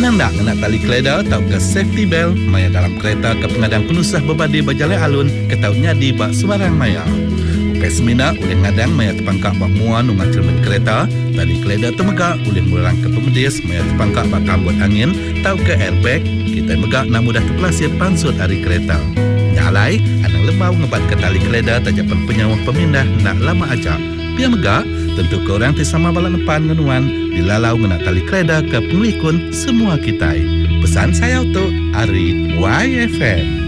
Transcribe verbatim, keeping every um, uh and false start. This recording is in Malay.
Menang tak nak tali keleda atau ke safety belt maya dalam kereta ke pengadang penusah berbadi berjalan alun ke tautnya di bak sebarang maya. Ukai semina oleh ngadang maya terpangkak bak muan ungat cermin kereta, tali keleda temegak oleh murang ke pemedis maya terpangkak bak kambut angin tau ke airbag, kita megak nak mudah terpelasir pansut hari kereta. Nyalai, anang lemau ngebat ke tali keleda tajapan penyawah pemindah nak lama ajak. Biar megak, tentu korang tisama balak depan ngenuan dilalau ngena tali keleda ke pengelikun semua kita. Pesan saya untuk Ari Y F M.